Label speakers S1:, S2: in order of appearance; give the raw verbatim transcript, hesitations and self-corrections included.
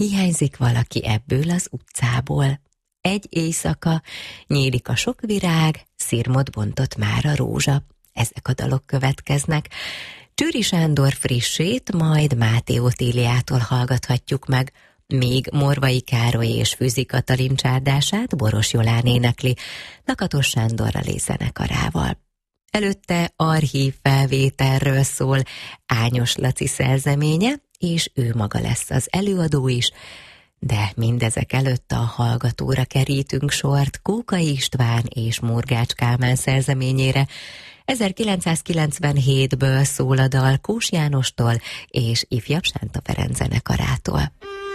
S1: hiányzik valaki ebből az utcából. Egy éjszaka, nyílik a sok virág, szirmot bontott már a rózsa. Ezek a dalok következnek. Csőri Sándor frissét, majd Máté Otíliától hallgathatjuk meg, még Morvai Károly és Fűzi Katalin csárdását Boros Jolán énekli, Lakatos Sándorral és zenekarával. Előtte archív felvételről szól Ányos Laci szerzeménye, és ő maga lesz az előadó is, de mindezek előtt a hallgatóra kerítünk sort Kókai István és Murgács Kálmán szerzeményére. ezerkilencszázkilencvenhétből szól a dal Kós Jánostól és Ifjabb Sánta Ferenc zenekarától.